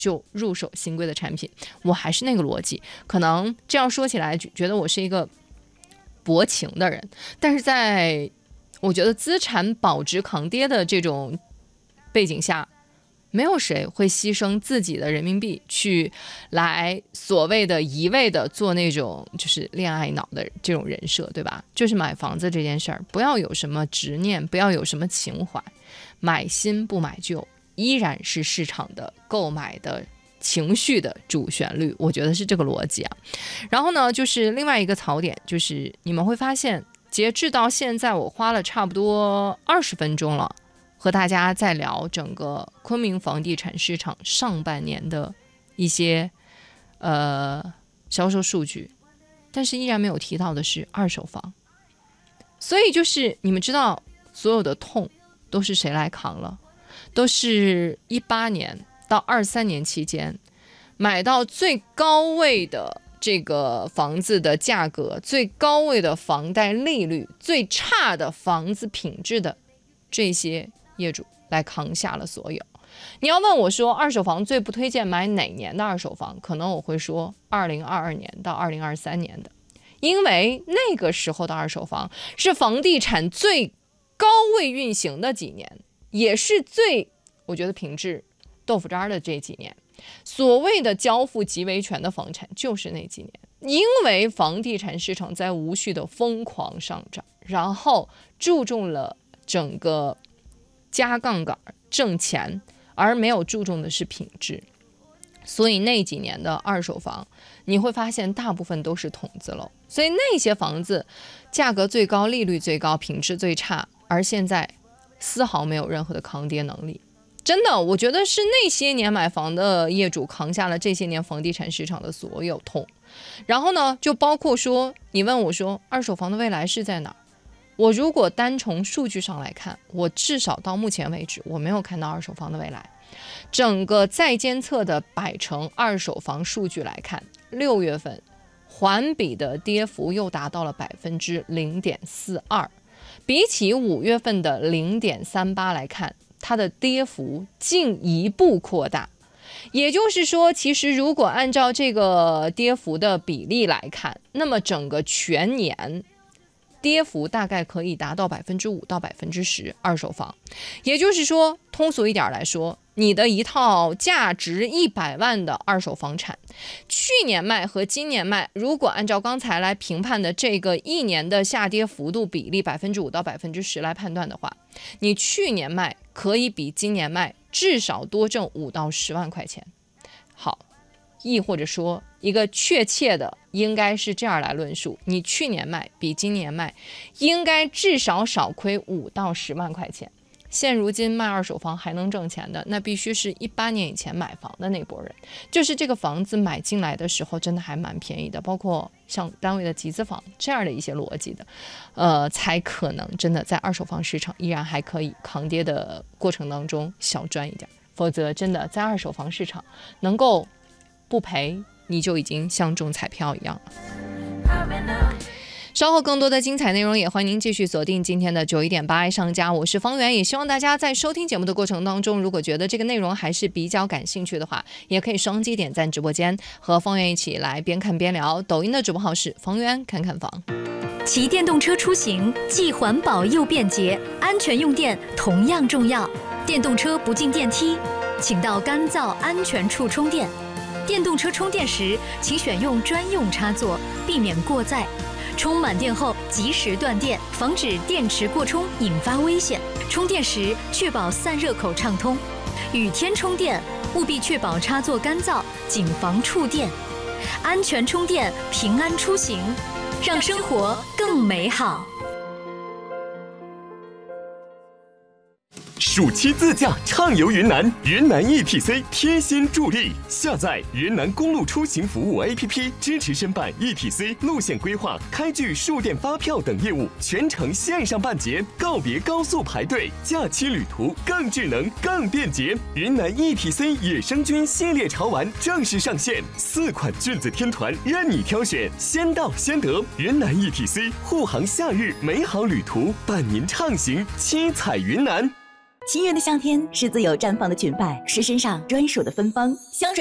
就入手新贵的产品。我还是那个逻辑，可能这样说起来觉得我是一个薄情的人，但是在我觉得资产保值抗跌的这种背景下，没有谁会牺牲自己的人民币去来所谓的一味的做那种就是恋爱脑的这种人设，对吧？就是买房子这件事儿，不要有什么执念，不要有什么情怀，买新不买旧，依然是市场的购买的情绪的主旋律，我觉得是这个逻辑啊。然后呢，就是另外一个槽点，就是你们会发现，截至到现在，我花了差不多20分钟了。和大家在聊整个昆明房地产市场上半年的一些销售数据，但是依然没有提到的是二手房。所以就是你们知道所有的痛都是谁来扛了？都是18年到23年期间买到最高位的这个房子的价格，最高位的房贷利率，最差的房子品质的这些业主来扛下了所有。你要问我说二手房最不推荐买哪年的二手房，可能我会说2022年到2023年的，因为那个时候的二手房是房地产最高位运行的几年，也是最我觉得品质豆腐渣的这几年。所谓的交付极为权的房产就是那几年，因为房地产市场在无序的疯狂上涨，然后注重了整个加杠杆挣钱，而没有注重的是品质。所以那几年的二手房你会发现大部分都是筒子楼，所以那些房子价格最高，利率最高，品质最差，而现在丝毫没有任何的抗跌能力。真的，我觉得是那些年买房的业主扛下了这些年房地产市场的所有痛。然后呢，就包括说你问我说二手房的未来是在哪儿，我如果单从数据上来看，我至少到目前为止我没有看到二手房的未来。整个在监测的百城二手房数据来看，6月份环比的跌幅又达到了0.42%，比起5月份的0.38来看，它的跌幅进一步扩大。也就是说，其实如果按照这个跌幅的比例来看，那么整个全年跌幅大概可以达到5%到10%，二手房。也就是说，通俗一点来说，你的一套价值100万的二手房产，去年卖和今年卖，如果按照刚才来评判的这个一年的下跌幅度比例5%到10%来判断的话，你去年卖可以比今年卖至少多挣5到10万块钱。好，亦或者说一个确切的应该是这样来论述，你去年卖比今年卖应该至少少亏5到10万块钱。现如今卖二手房还能挣钱的，那必须是18年以前买房的那波人，就是这个房子买进来的时候真的还蛮便宜的，包括像单位的集资房这样的一些逻辑的，才可能真的在二手房市场依然还可以抗跌的过程当中小赚一点，否则真的在二手房市场能够不赔，你就已经像中彩票一样了。稍后更多的精彩内容也欢迎您继续锁定今天的91.8爱上家，我是方圆。也希望大家在收听节目的过程当中，如果觉得这个内容还是比较感兴趣的话，也可以双击点赞直播间，和方圆一起来边看边聊。抖音的直播号是方圆看看房。 骑电动车出行既环保又便捷，安全用电同样重要。电动车不进电梯，请到干燥安全处充电。电动车充电时，请选用专用插座，避免过载。充满电后及时断电，防止电池过充引发危险。充电时确保散热口畅通。雨天充电务必确保插座干燥，谨防触电。安全充电，平安出行，让生活更美好。 暑期自驾畅游云南，云南 ETC 贴心助力。下载云南公路出行服务 APP， 支持申办 ETC 路线规划、开具数电发票等业务，全程线上办结，告别高速排队，假期旅途更智能、更便捷。云南 ETC 野生菌系列潮玩正式上线，4款菌子天团任你挑选，先到先得。云南 ETC 护航夏日美好旅途，伴您畅行七彩云南。 7月的夏天是自由绽放的裙摆，是身上专属的芬芳。香水